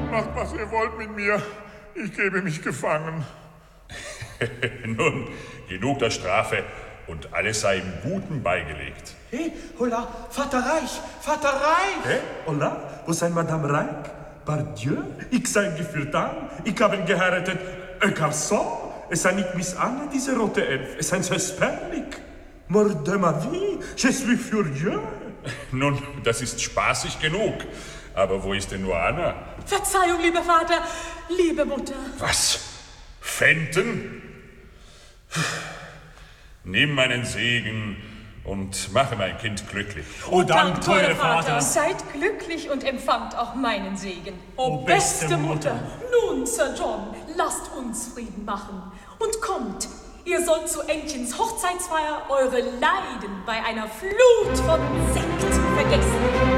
Macht, was ihr wollt mit mir. Ich gebe mich gefangen. Nun, genug der Strafe und alles sei im Guten beigelegt. Hey, hola, Vater Reich, Vater Reich! Hey, hola, wo sind Madame Reich? Pardieu, ich sei geführt an, ich habe geheiratet, un garçon. Es sei nicht Miss Anne, diese rote Elf, es sei Sperling. Mort de ma vie, je suis furieux. Nun, das ist spaßig genug. Aber wo ist denn nur Anna? Verzeihung, lieber Vater, liebe Mutter. Was? Fenton? Nimm meinen Segen und mache mein Kind glücklich. O Dank, teurer Vater. Seid glücklich und empfangt auch meinen Segen. O beste Mutter. Nun, Sir John, lasst uns Frieden machen. Und kommt, ihr sollt zu Entchens Hochzeitsfeier eure Leiden bei einer Flut von Sekt vergessen.